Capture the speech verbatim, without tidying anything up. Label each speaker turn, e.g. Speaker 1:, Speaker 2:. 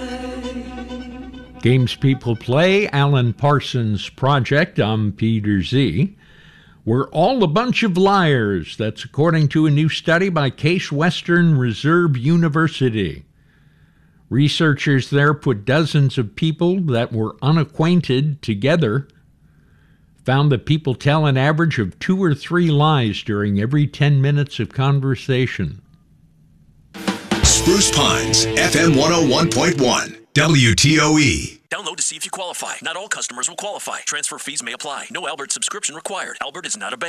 Speaker 1: Games people play, Alan Parsons Project. I'm Peter Z. We're all a bunch of liars. That's according to a new study by Case Western Reserve University. Researchers there put dozens of people that were unacquainted together, found that people tell an average of two or three lies during every ten minutes of conversation.
Speaker 2: Spruce Pines, F M one oh one point one, W T O E.
Speaker 3: Download to see if you qualify. Not all customers will qualify. Transfer fees may apply. No Albert subscription required. Albert is not a bank.